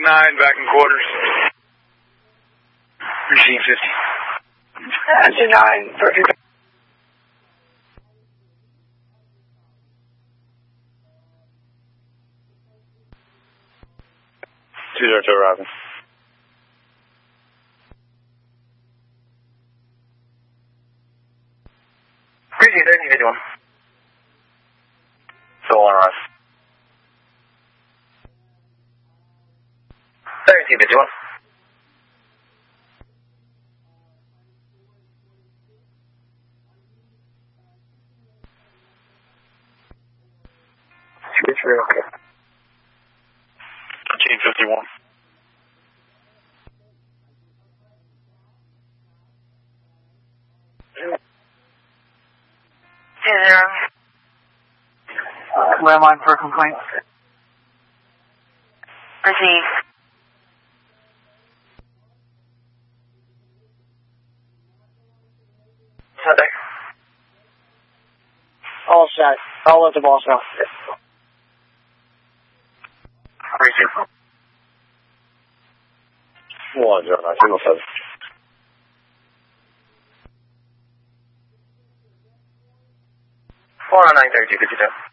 9, back in quarters. Receive 50. Engine 9, perfect. Two arriving. Receive 1351. Still on arrive. 1351. Okay. 1351. Landline for a complaint. Receive. Sunday. All set. I'll let the boss know. Receive. 109, signal 7. Four on 932, good to go.